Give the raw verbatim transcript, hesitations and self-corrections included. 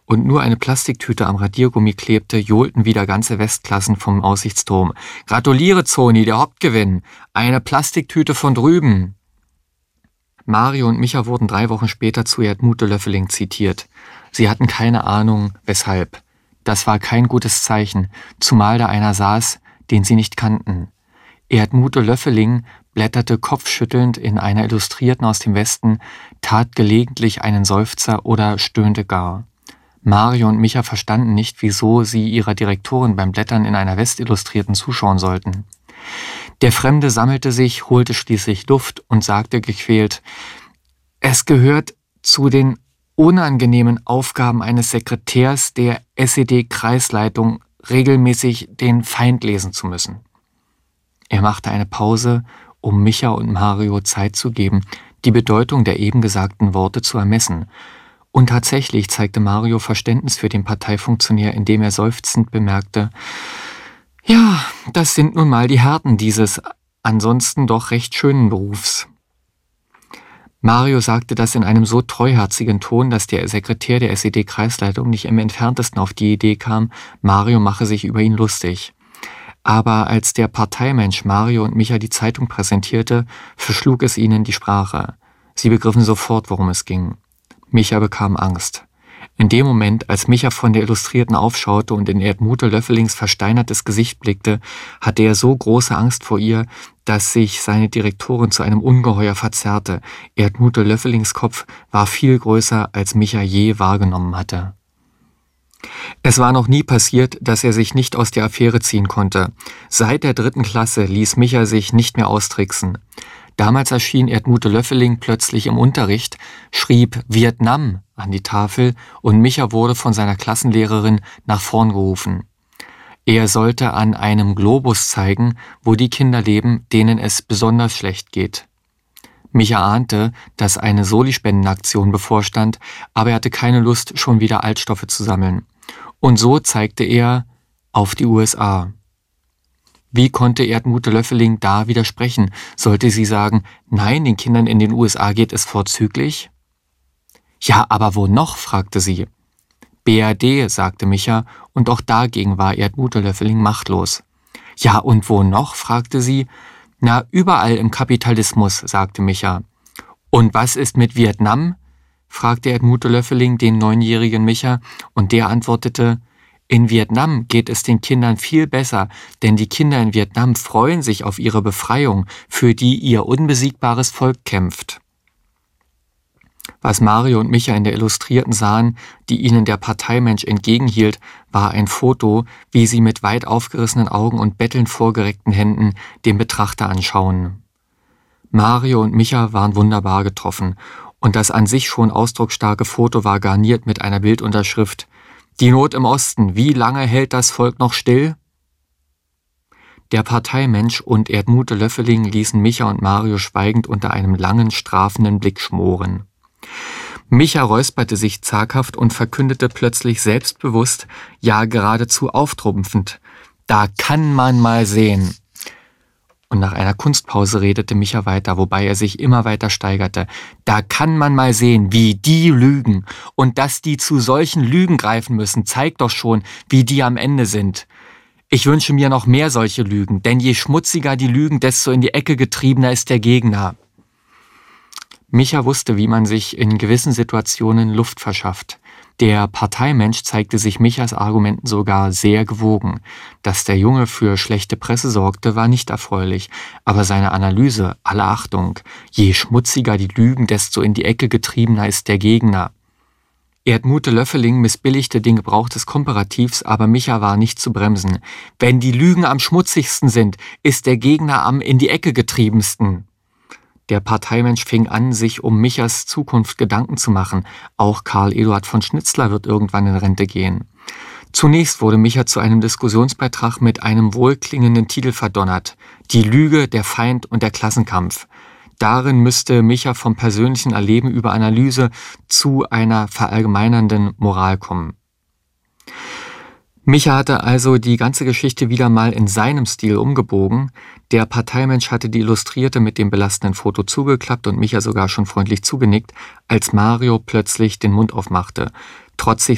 und nur eine Plastiktüte am Radiergummi klebte, johlten wieder ganze Westklassen vom Aussichtsturm. »Gratuliere, Zoni, der Hauptgewinn! Eine Plastiktüte von drüben!« Mario und Micha wurden drei Wochen später zu Erdmute Löffeling zitiert. Sie hatten keine Ahnung, weshalb. Das war kein gutes Zeichen, zumal da einer saß, den sie nicht kannten. Erdmute Löffeling blätterte kopfschüttelnd in einer Illustrierten aus dem Westen, tat gelegentlich einen Seufzer oder stöhnte gar. Mario und Micha verstanden nicht, wieso sie ihrer Direktorin beim Blättern in einer Westillustrierten zuschauen sollten. Der Fremde sammelte sich, holte schließlich Luft und sagte gequält: »Es gehört zu den unangenehmen Aufgaben eines Sekretärs der S E D-Kreisleitung, regelmäßig den Feind lesen zu müssen.« Er machte eine Pause, um Micha und Mario Zeit zu geben, die Bedeutung der eben gesagten Worte zu ermessen. Und tatsächlich zeigte Mario Verständnis für den Parteifunktionär, indem er seufzend bemerkte: »Ja, das sind nun mal die Härten dieses ansonsten doch recht schönen Berufs.« Mario sagte das in einem so treuherzigen Ton, dass der Sekretär der S E D-Kreisleitung nicht im entferntesten auf die Idee kam, Mario mache sich über ihn lustig. Aber als der Parteimensch Mario und Micha die Zeitung präsentierte, verschlug es ihnen die Sprache. Sie begriffen sofort, worum es ging. Micha bekam Angst. In dem Moment, als Micha von der Illustrierten aufschaute und in Erdmute Löffelings versteinertes Gesicht blickte, hatte er so große Angst vor ihr, dass sich seine Direktorin zu einem Ungeheuer verzerrte. Erdmute Löffelings Kopf war viel größer, als Micha je wahrgenommen hatte. Es war noch nie passiert, dass er sich nicht aus der Affäre ziehen konnte. Seit der dritten Klasse ließ Micha sich nicht mehr austricksen. Damals erschien Erdmute Löffeling plötzlich im Unterricht, schrieb Vietnam an die Tafel und Micha wurde von seiner Klassenlehrerin nach vorn gerufen. Er sollte an einem Globus zeigen, wo die Kinder leben, denen es besonders schlecht geht. Micha ahnte, dass eine Soli-Spendenaktion bevorstand, aber er hatte keine Lust, schon wieder Altstoffe zu sammeln. Und so zeigte er auf die U S A. Wie konnte Erdmute Löffeling da widersprechen? Sollte sie sagen, nein, den Kindern in den U S A geht es vorzüglich? Ja, aber wo noch? Fragte sie. B R D, sagte Micha, und auch dagegen war Erdmute Löffeling machtlos. Ja, und wo noch? Fragte sie. Na, überall im Kapitalismus, sagte Micha. Und was ist mit Vietnam? Fragte Erdmute Löffeling den neunjährigen Micha, und der antwortete: In Vietnam geht es den Kindern viel besser, denn die Kinder in Vietnam freuen sich auf ihre Befreiung, für die ihr unbesiegbares Volk kämpft. Was Mario und Micha in der Illustrierten sahen, die ihnen der Parteimensch entgegenhielt, war ein Foto, wie sie mit weit aufgerissenen Augen und bettelnd vorgereckten Händen den Betrachter anschauen. Mario und Micha waren wunderbar getroffen, und das an sich schon ausdrucksstarke Foto war garniert mit einer Bildunterschrift: Die Not im Osten, wie lange hält das Volk noch still? Der Parteimensch und Erdmute Löffeling ließen Micha und Mario schweigend unter einem langen, strafenden Blick schmoren. Micha räusperte sich zaghaft und verkündete plötzlich selbstbewusst, ja geradezu auftrumpfend: Da kann man mal sehen. Und nach einer Kunstpause redete Micha weiter, wobei er sich immer weiter steigerte. Da kann man mal sehen, wie die lügen. Und dass die zu solchen Lügen greifen müssen, zeigt doch schon, wie die am Ende sind. Ich wünsche mir noch mehr solche Lügen, denn je schmutziger die Lügen, desto in die Ecke getriebener ist der Gegner. Micha wusste, wie man sich in gewissen Situationen Luft verschafft. Der Parteimensch zeigte sich Michas Argumenten sogar sehr gewogen. Dass der Junge für schlechte Presse sorgte, war nicht erfreulich, aber seine Analyse, alle Achtung: Je schmutziger die Lügen, desto in die Ecke getriebener ist der Gegner. Erdmute Löffeling missbilligte den Gebrauch des Komparativs, aber Micha war nicht zu bremsen. Wenn die Lügen am schmutzigsten sind, ist der Gegner am in die Ecke getriebensten. Der Parteimensch fing an, sich um Michas Zukunft Gedanken zu machen. Auch Karl Eduard von Schnitzler wird irgendwann in Rente gehen. Zunächst wurde Micha zu einem Diskussionsbeitrag mit einem wohlklingenden Titel verdonnert: Die Lüge, der Feind und der Klassenkampf. Darin müsste Micha vom persönlichen Erleben über Analyse zu einer verallgemeinernden Moral kommen. Micha hatte also die ganze Geschichte wieder mal in seinem Stil umgebogen. Der Parteimensch hatte die Illustrierte mit dem belastenden Foto zugeklappt und Micha sogar schon freundlich zugenickt, als Mario plötzlich den Mund aufmachte. Trotzig